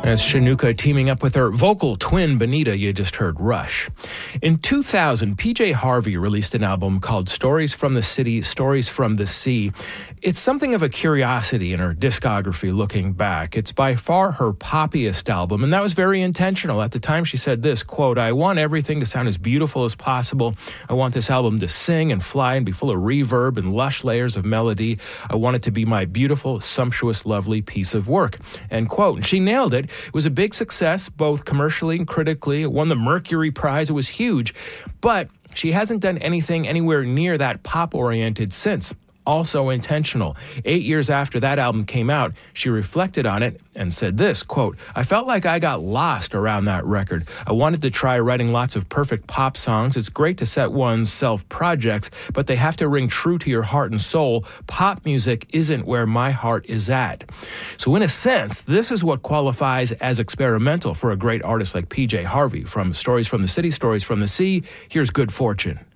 That's Shanuka teaming up with her vocal twin, Benita. You just heard Rush. In 2000, PJ Harvey released an album called Stories from the City, Stories from the Sea. It's something of a curiosity in her discography looking back. It's by far her poppiest album, and that was very intentional. At the time, she said this, quote, "I want everything to sound as beautiful as possible. I want this album to sing and fly and be full of reverb and lush layers of melody. I want it to be my beautiful, sumptuous, lovely piece of work," end quote. And she nailed it. It was a big success, both commercially and critically. It won the Mercury Prize. It was huge. But she hasn't done anything anywhere near that pop-oriented since. Also intentional. 8 years after that album came out, she reflected on it and said this, quote, "I felt like I got lost around that record. I wanted to try writing lots of perfect pop songs. It's great to set one's self-projects, but they have to ring true to your heart and soul. Pop music isn't where my heart is at." So in a sense, this is what qualifies as experimental for a great artist like PJ Harvey. From Stories from the City, Stories from the Sea, here's Good Fortune.